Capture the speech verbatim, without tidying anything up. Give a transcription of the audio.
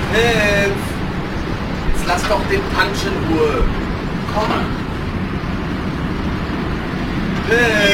Prinz! Jetzt lass doch den Punch in Ruhe. Komm. Prinz!